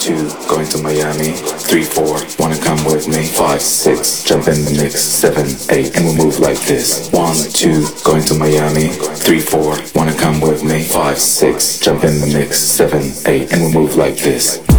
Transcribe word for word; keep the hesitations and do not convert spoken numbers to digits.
two, going to Miami. Three, four, wanna come with me. Five, six, jump in the mix. Seven, eight, and we move like this. One, two, going to Miami. Three, four, wanna come with me. Five, six, jump in the mix. Seven, eight, and we move like this.